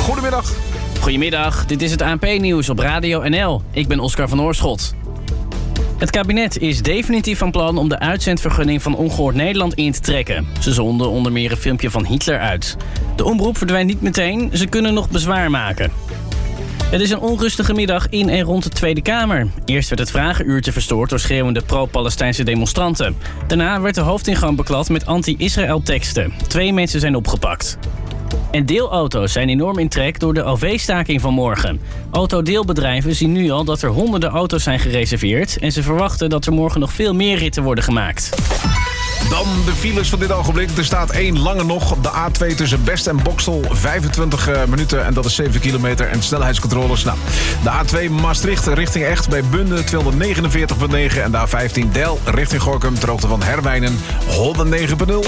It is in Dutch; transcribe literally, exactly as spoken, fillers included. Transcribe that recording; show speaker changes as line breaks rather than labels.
Goedemiddag.
Goedemiddag, dit is het A N P-nieuws op Radio N L. Ik ben Oscar van Oorschot. Het kabinet is definitief van plan om de uitzendvergunning van Ongehoord Nederland in te trekken. Ze zonden onder meer een filmpje van Hitler uit. De omroep verdwijnt niet meteen, ze kunnen nog bezwaar maken. Het is een onrustige middag in en rond de Tweede Kamer. Eerst werd het vragenuurtje verstoord door schreeuwende pro-Palestijnse demonstranten. Daarna werd de hoofdingang beklad met anti-Israël teksten. Twee mensen zijn opgepakt. En deelauto's zijn enorm in trek door de O V-staking van morgen. Autodeelbedrijven zien nu al dat er honderden auto's zijn gereserveerd en ze verwachten dat er morgen nog veel meer ritten worden gemaakt.
Dan de files van dit ogenblik. Er staat één lange nog op de A twee tussen Best en Bokstel. vijfentwintig minuten en dat is zeven kilometer en snelheidscontroles. Nou, de A twee Maastricht richting Echt bij Bunde tweehonderdnegenenveertig komma negen. En de A vijftien Del richting Gorinchem ter hoogte van Herwijnen honderdnegen komma nul.